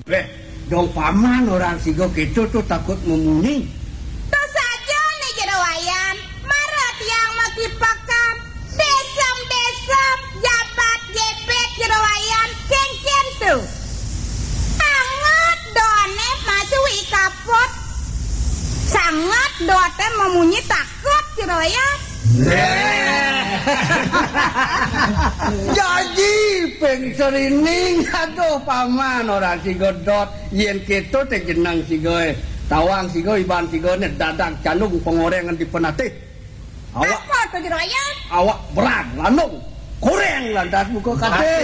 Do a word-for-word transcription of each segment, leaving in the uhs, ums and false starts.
Weh, dong paman orang sigo gitu tuh takut memuni. Tuh saja nih jerawayan, marat yang mati pakam, desem-desem, jabat jepet jerawayan, kengken tuh. Sangat done masuk ikapot, sangat doate memunyi takut jerawayan. Jadi pengserining aduh paman orang sigo dot yen gitu teh jenang sigo tawang sigo iban sigo ne dadak canung pengorengan di penatih. Awak Apa tuh jerawayan? awak berat lanung koreng lantas buka kate.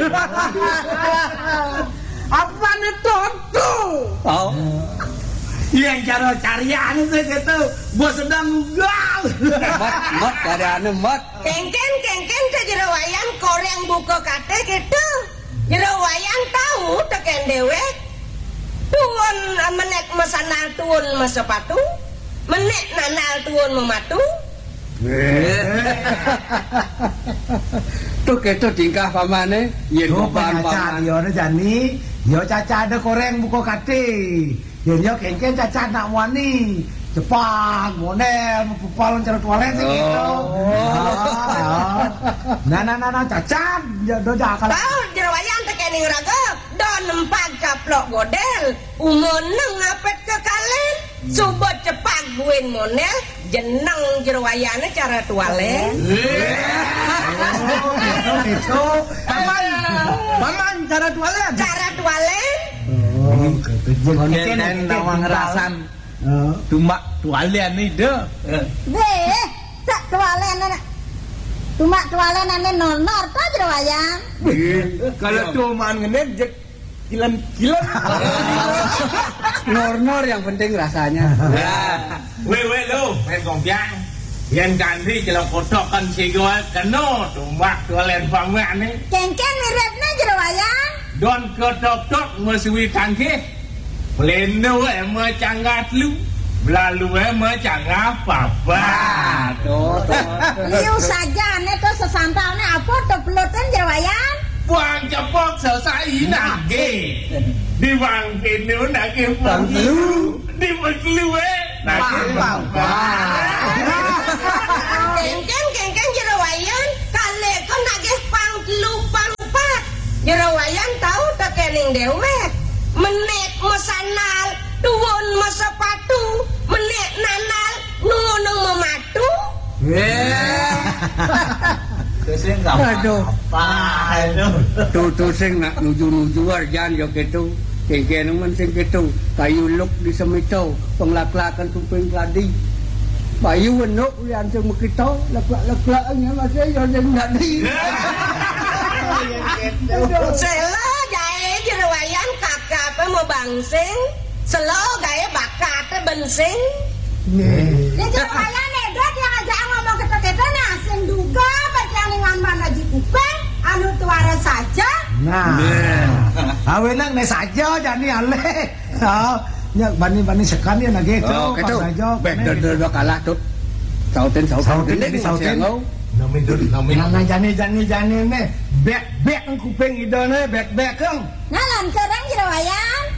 Apa nih tuh? Oh. Yang cara carian itu gitu, bos sedang gal. Mat, mat, keadaannya mat. Kengken kengken ke jerawayan koreng buka kate gitu. Jerawayan tahu teken dewek. Tuan menek mesanal tuan mesepatu, menek nanal tuan mematu. Tuh gitu tingkah pamane yen Yo paman caca, paman. yo ada jani, yo caca ada koreng buka kate. Yo yo kengken caca nak wani. Jepang, model, pepalan cara tualet sih gitu. Nah, nah, nah, nah, cacat, do jakal. Tahu jerawayan tekening raga, don empat kaplok godel, umoneng ngapet ke kalen, subot cepak guin monel, jeneng jerawayannya cara tualet. Oh, gitu. Paman, paman cara tualet. Cara tualet? Oh, gitu. Kenen nawang rasan tumak tualian ni deh. Deh, tak tualet anak. Cuma tualet ane nonor tuh jerawayan. Kalau tuman ngenen jek kilan-kilan. Nor-nor yang penting rasanya. Weh weh lo, main kompiang. Yang ganti kalau kotokan si gua keno tumak tualian paman ni. Kengken miripnya jerawayan. Don kotok-tok mesuwi tangke. Pelendo eh macam lu. Belalu eh macam apa-apa. Tuh, tuh. Liu saja ane tuh sesantalnya apa tuh pelotan jerawayan. Buang cepok selesai nage. Di bang pinu nage panglu. Di panglu eh nage apa. Kengken kengken jerawayan kale ko nage panglu pangpat. Jerawayan tahu tak kening dewek. Menek mesanal tuwon mesepatu. Menek nanal nunung mematu. Aduh. Tuh tuh sing nak nuju-nuju arjan yo gitu. Kengken men sing gitu. Kayu luk di semito, penglaklakan tumpeng kladi. Bayu wenuk yang sing mekito, laklak-laklaknya masih yo sing tadi. Selo jae jerawayan kakak apa mau bangsing. Selo gawe bakat bensing. Ya jerawayan edot yang aja ngomong ketok-ketok nah sing duga baca ningan mana kupeng anu tuara saja. Nah, awenang ne saja jani ale. Ah, nya bani-bani sekan ya na gitu. Oh, gitu. Saja. Bek do kalah tut. Sautin sautin. Sautin ini sautin. Namin dulu, namin. Nah, jani-jani jani ne bek bek kuping idone bek bek keng. Nalan kerang jerawayan.